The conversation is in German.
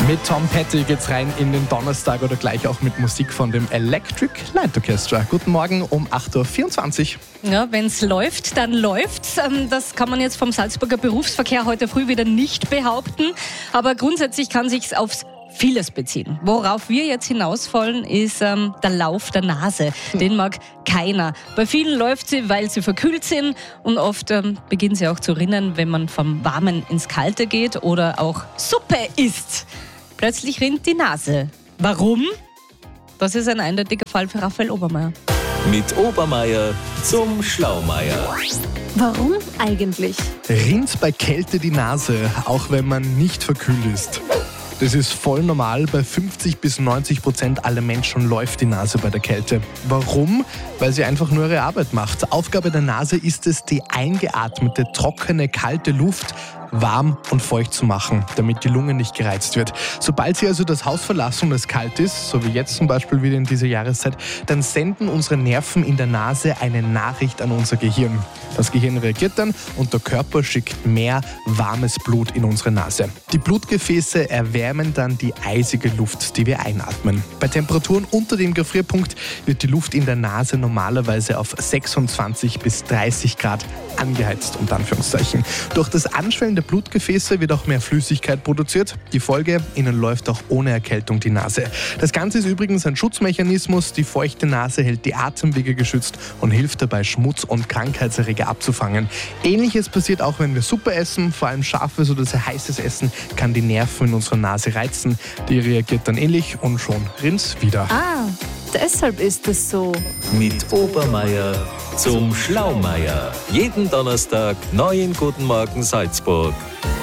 Mit Tom Petty geht's rein in den Donnerstag oder gleich auch mit Musik von dem Electric Light Orchestra. Guten Morgen um 8.24 Uhr. Ja, wenn's läuft, dann läuft's. Das kann man jetzt vom Salzburger Berufsverkehr heute früh wieder nicht behaupten. Aber grundsätzlich kann sich's aufs vieles beziehen. Worauf wir jetzt hinaus wollen, ist der Lauf der Nase. Den mag keiner. Bei vielen läuft sie, weil sie verkühlt sind und oft beginnen sie auch zu rinnen, wenn man vom Warmen ins Kalte geht oder auch Suppe isst. Plötzlich rinnt die Nase. Warum? Das ist ein eindeutiger Fall für Raphael Obermeier. Mit Obermeier zum Schlaumeier. Warum eigentlich? Rinnt bei Kälte die Nase, auch wenn man nicht verkühlt ist. Das ist voll normal. Bei 50-90% aller Menschen läuft die Nase bei der Kälte. Warum? Weil sie einfach nur ihre Arbeit macht. Aufgabe der Nase ist es, die eingeatmete, trockene, kalte Luft warm und feucht zu machen, damit die Lunge nicht gereizt wird. Sobald Sie also das Haus verlassen und es kalt ist, so wie jetzt zum Beispiel wieder in dieser Jahreszeit, dann senden unsere Nerven in der Nase eine Nachricht an unser Gehirn. Das Gehirn reagiert dann und der Körper schickt mehr warmes Blut in unsere Nase. Die Blutgefäße erwärmen dann die eisige Luft, die wir einatmen. Bei Temperaturen unter dem Gefrierpunkt wird die Luft in der Nase normalerweise auf 26 bis 30 Grad angeheizt, unter Anführungszeichen. Durch das Anschwellen der Blutgefäße wird auch mehr Flüssigkeit produziert. Die Folge, Ihnen läuft auch ohne Erkältung die Nase. Das Ganze ist übrigens ein Schutzmechanismus. Die feuchte Nase hält die Atemwege geschützt und hilft dabei, Schmutz und Krankheitserreger abzufangen. Ähnliches passiert auch, wenn wir Suppe essen. Vor allem scharfes oder sehr heißes Essen kann die Nerven in unserer Nase reizen. Die reagiert dann ähnlich und schon rinnt's wieder. Ah, deshalb ist es so. Mit Obermeier zum Schlaumeier. Jeden Donnerstag neu in Guten Morgen Salzburg.